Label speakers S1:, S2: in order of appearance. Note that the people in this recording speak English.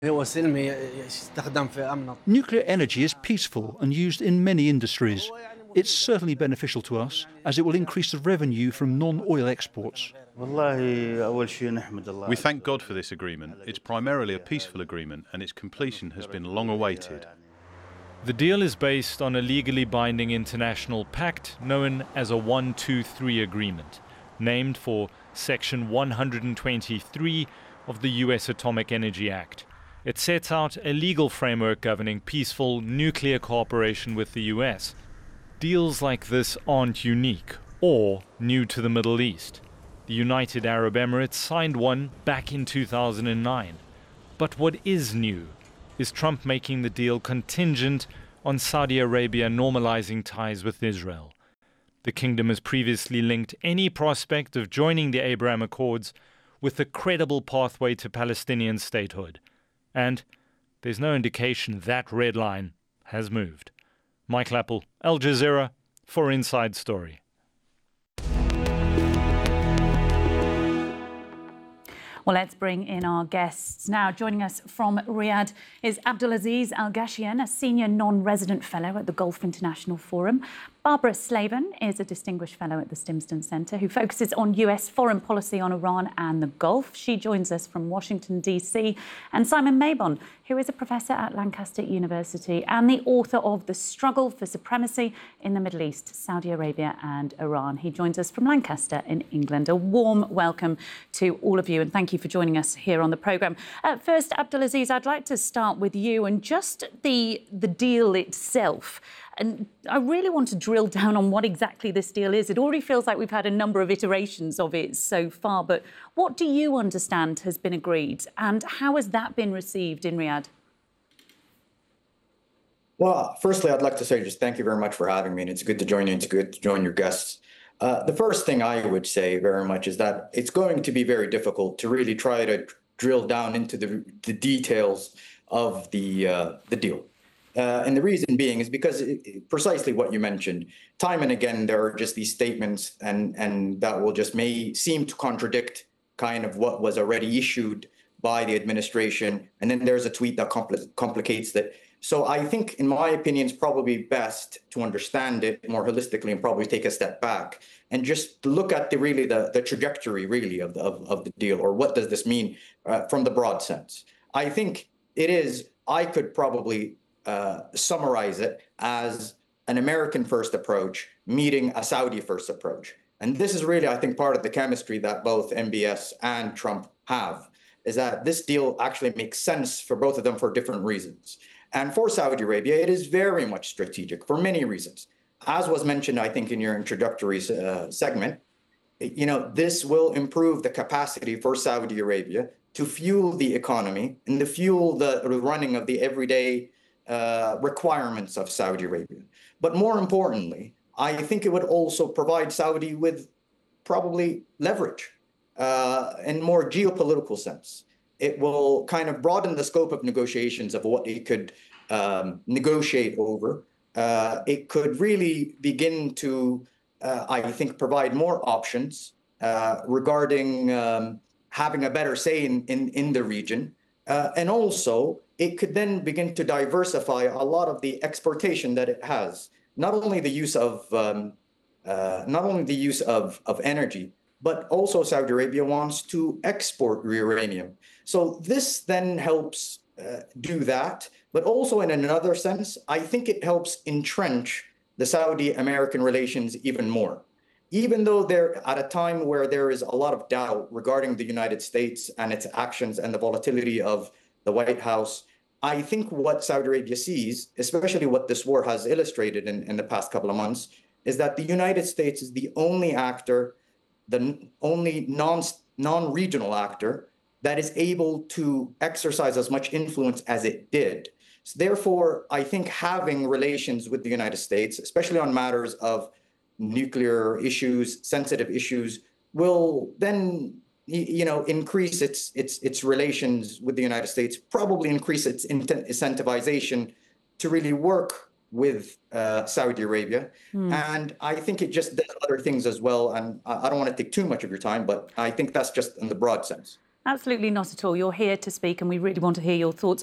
S1: هو سلمي يستخدم في أمن.
S2: Nuclear energy is peaceful and used in many industries. It's certainly beneficial to us, as it will increase the revenue from non-oil exports.
S3: We thank God for this agreement. It's primarily a peaceful agreement, and its completion has been long awaited.
S4: The deal is based on a legally binding international pact known as a 123 agreement, named for Section 123 of the US Atomic Energy Act. It sets out a legal framework governing peaceful nuclear cooperation with the US. Deals like this aren't unique or new to the Middle East. The United Arab Emirates signed one back in 2009. But what is new is Trump making the deal contingent on Saudi Arabia normalizing ties with Israel. The kingdom has previously linked any prospect of joining the Abraham Accords with a credible pathway to Palestinian statehood. And there's no indication that red line has moved. Mike Lappel, Al Jazeera, for Inside Story.
S5: Well, let's bring in our guests now. Joining us from Riyadh is Abdulaziz Al-Ghashyan, a senior non-resident fellow at the Gulf International Forum. Barbara Slavin is a distinguished fellow at the Stimson Centre who focuses on US foreign policy on Iran and the Gulf. She joins us from Washington, D.C. And Simon Mabon, who is a professor at Lancaster University and the author of The Struggle for Supremacy in the Middle East, Saudi Arabia and Iran. He joins us from Lancaster in England. A warm welcome to all of you and thank you for joining us here on the programme. First, Abdulaziz, I'd like to start with you and just the deal itself. And I really want to drill down on what exactly this deal is. It already feels like we've had a number of iterations of it so far, but what do you understand has been agreed and how has that been received in Riyadh?
S6: Well, firstly, I'd like to say just thank you very much for having me, and it's good to join you, it's good to join your guests. The first thing I would say very much is that it's going to be very difficult to really try to drill down into the details of the deal. And the reason being is because precisely what you mentioned, time and again, there are just these statements and that will just may seem to contradict kind of what was already issued by the administration. And then there's a tweet that complicates that. So I think, in my opinion, it's probably best to understand it more holistically and probably take a step back and just look at the trajectory really of the deal, or what does this mean from the broad sense. I think I could probably summarize it as an American first approach meeting a Saudi first approach. And this is really, I think, part of the chemistry that both MBS and Trump have, is that this deal actually makes sense for both of them for different reasons. And for Saudi Arabia, it is very much strategic for many reasons. As was mentioned, I think, in your introductory segment, this will improve the capacity for Saudi Arabia to fuel the economy and to fuel the running of the everyday requirements of Saudi Arabia. But more importantly, I think it would also provide Saudi with probably leverage in more geopolitical sense. It will kind of broaden the scope of negotiations of what it could negotiate over. It could really begin to, I think, provide more options regarding having a better say in the region. And also, it could then begin to diversify a lot of the exportation that it has. Not only the use of energy, but also Saudi Arabia wants to export uranium. So this then helps do that. But also in another sense, I think it helps entrench the Saudi-American relations even more. Even though they're at a time where there is a lot of doubt regarding the United States and its actions and the volatility of the White House, I think what Saudi Arabia sees, especially what this war has illustrated in the past couple of months, is that the United States is the only actor, the only non-regional actor that is able to exercise as much influence as it did. So therefore, I think having relations with the United States, especially on matters of nuclear issues, sensitive issues, will then increase its relations with the United States, probably increase its incentivization to really work with Saudi Arabia. And I think it just does other things as well. And I don't want to take too much of your time, but I think that's just in the broad sense.
S5: Absolutely not at all. You're here to speak and we really want to hear your thoughts